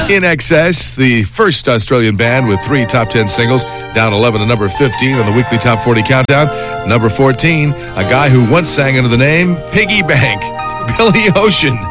In Excess, the first Australian band with 3 top 10 singles, down 11 to number 15 on the weekly top 40 countdown. Number 14, a guy who once sang under the name Piggy Bank, Billy Ocean.